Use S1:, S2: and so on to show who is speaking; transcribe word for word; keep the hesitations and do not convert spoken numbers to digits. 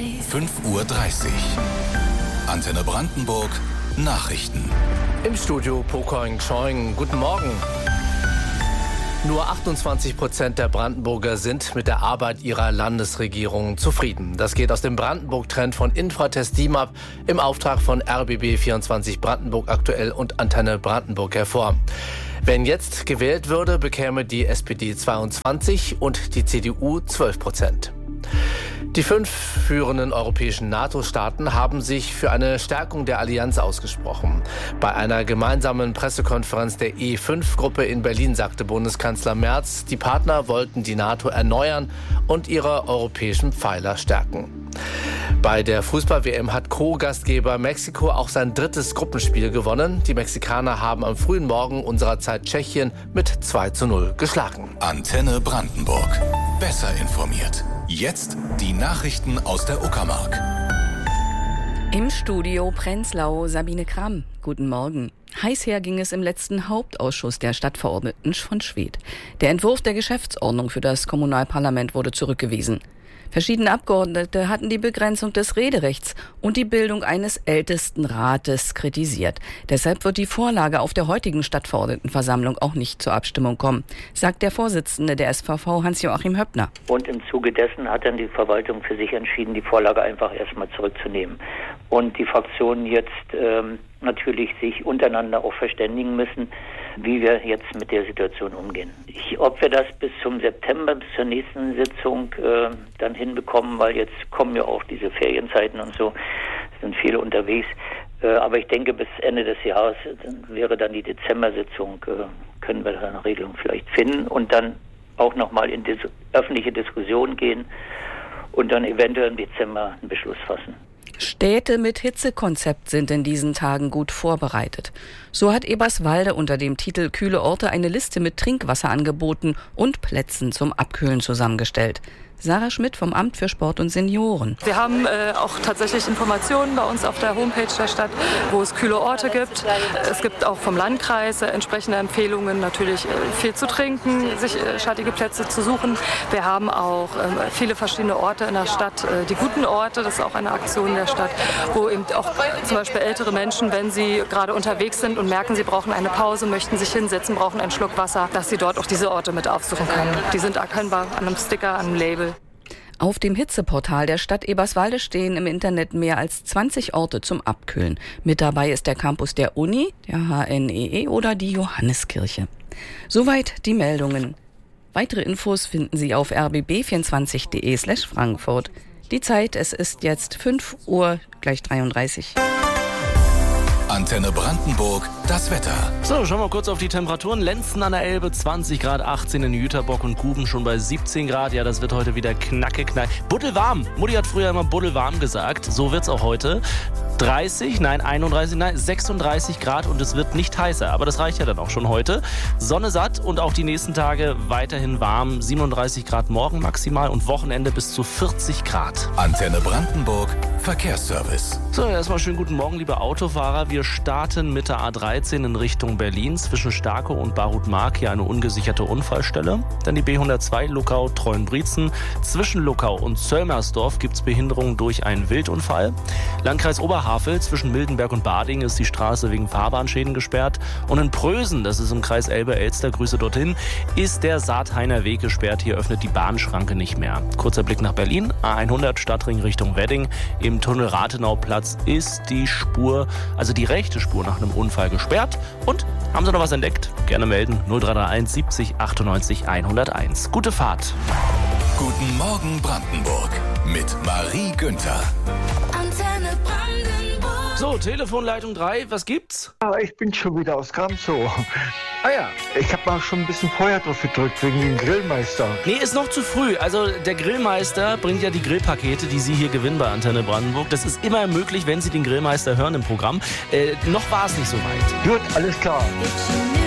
S1: fünf Uhr dreißig. Antenne Brandenburg, Nachrichten.
S2: Im Studio Pokoing Choing. Guten Morgen. Nur achtundzwanzig Prozent der Brandenburger sind mit der Arbeit ihrer Landesregierung zufrieden. Das geht aus dem Brandenburg-Trend von Infratest D I M A P im Auftrag von R B B vierundzwanzig Brandenburg aktuell und Antenne Brandenburg hervor. Wenn jetzt gewählt würde, bekäme die S P D zweiundzwanzig und die C D U zwölf Prozent. Die fünf führenden europäischen NATO-Staaten haben sich für eine Stärkung der Allianz ausgesprochen. Bei einer gemeinsamen Pressekonferenz der E fünf Gruppe in Berlin sagte Bundeskanzler Merz, die Partner wollten die NATO erneuern und ihre europäischen Pfeiler stärken. Bei der Fußball-W M hat Co-Gastgeber Mexiko auch sein drittes Gruppenspiel gewonnen. Die Mexikaner haben am frühen Morgen unserer Zeit Tschechien mit zwei zu null geschlagen.
S1: Antenne Brandenburg. Besser informiert. Jetzt die Nachrichten aus der Uckermark.
S3: Im Studio Prenzlau Sabine Kramm. Guten Morgen. Heiß her ging es im letzten Hauptausschuss der Stadtverordneten von Schwedt. Der Entwurf der Geschäftsordnung für das Kommunalparlament wurde zurückgewiesen. Verschiedene Abgeordnete hatten die Begrenzung des Rederechts und die Bildung eines Ältestenrates kritisiert. Deshalb wird die Vorlage auf der heutigen Stadtverordnetenversammlung auch nicht zur Abstimmung kommen, sagt der Vorsitzende der S V V, Hans-Joachim Höppner.
S4: Und im Zuge dessen hat dann die Verwaltung für sich entschieden, die Vorlage einfach erstmal zurückzunehmen. Und die Fraktionen jetzt ähm, natürlich sich untereinander auch verständigen müssen, wie wir jetzt mit der Situation umgehen. Ich, ob wir das bis zum September, bis zur nächsten Sitzung äh, dann hinbekommen, weil jetzt kommen ja auch diese Ferienzeiten und so, sind viele unterwegs. Äh, aber ich denke, bis Ende des Jahres äh, wäre dann die Dezember-Sitzung, äh, können wir da eine Regelung vielleicht finden und dann auch nochmal in dis- öffentliche Diskussion gehen und dann eventuell im Dezember einen Beschluss fassen.
S3: Städte mit Hitzekonzept sind in diesen Tagen gut vorbereitet. So hat Eberswalde unter dem Titel Kühle Orte eine Liste mit Trinkwasserangeboten und Plätzen zum Abkühlen zusammengestellt. Sarah Schmidt vom Amt für Sport und Senioren.
S5: Wir haben äh, auch tatsächlich Informationen bei uns auf der Homepage der Stadt, wo es kühle Orte gibt. Es gibt auch vom Landkreis äh, entsprechende Empfehlungen, natürlich äh, viel zu trinken, sich äh, schattige Plätze zu suchen. Wir haben auch äh, viele verschiedene Orte in der Stadt, äh, die guten Orte, das ist auch eine Aktion der Stadt, wo eben auch zum Beispiel ältere Menschen, wenn sie gerade unterwegs sind und merken, sie brauchen eine Pause, möchten sich hinsetzen, brauchen einen Schluck Wasser, dass sie dort auch diese Orte mit aufsuchen können. Die sind erkennbar an einem Sticker, an einem Label.
S3: Auf dem Hitzeportal der Stadt Eberswalde stehen im Internet mehr als zwanzig Orte zum Abkühlen. Mit dabei ist der Campus der Uni, der H N E E oder die Johanneskirche. Soweit die Meldungen. Weitere Infos finden Sie auf r b b vierundzwanzig punkt d e slash Frankfurt. Die Zeit, es ist jetzt fünf Uhr gleich dreiunddreißig.
S1: Antenne Brandenburg, das Wetter.
S6: So, schauen wir kurz auf die Temperaturen. Lenzen an der Elbe, zwanzig Grad, achtzehn in Jüterbock und Guben schon bei siebzehn Grad. Ja, das wird heute wieder knacke, knall. Buddelwarm. Mutti hat früher immer buddelwarm gesagt. So wird's auch heute. dreißig, nein, einunddreißig, nein, sechsunddreißig Grad und es wird nicht heißer. Aber das reicht ja dann auch schon heute. Sonne satt und auch die nächsten Tage weiterhin warm. siebenunddreißig Grad morgen maximal und Wochenende bis zu vierzig Grad.
S1: Antenne Brandenburg, Verkehrsservice.
S6: So, erstmal schönen guten Morgen, liebe Autofahrer. Wir starten mit der A dreizehn in Richtung Berlin. Zwischen Starkow und Barut-Mark hier eine ungesicherte Unfallstelle. Dann die B hundertzwei Luckau-Treuenbrietzen. Zwischen Luckau und Zöllmersdorf gibt es Behinderungen durch einen Wildunfall. Landkreis Oberhavel zwischen Mildenberg und Bading ist die Straße wegen Fahrbahnschäden gesperrt. Und in Prösen, das ist im Kreis Elbe-Elster, Grüße dorthin, ist der Saathainer Weg gesperrt. Hier öffnet die Bahnschranke nicht mehr. Kurzer Blick nach Berlin. A hundert Stadtring Richtung Wedding. Im Tunnel Rathenauplatz ist die Spur, also die rechte Spur nach einem Unfall gesperrt. Und haben Sie noch was entdeckt? Gerne melden. null drei drei eins siebzig achtundneunzig hunderteins. Gute Fahrt.
S1: Guten Morgen Brandenburg mit Marie Günther.
S7: Antenne Brandenburg.
S6: So, Telefonleitung drei, was gibt's?
S8: Ja, ich bin schon wieder aus Gramzow.
S6: Ah ja.
S8: Ich habe mal schon ein bisschen Feuer drauf gedrückt wegen dem Grillmeister.
S6: Nee, ist noch zu früh. Also der Grillmeister bringt ja die Grillpakete, die Sie hier gewinnen bei Antenne Brandenburg. Das ist immer möglich, wenn Sie den Grillmeister hören im Programm. Äh, noch war es nicht so weit.
S8: Gut, alles klar.
S7: If you knew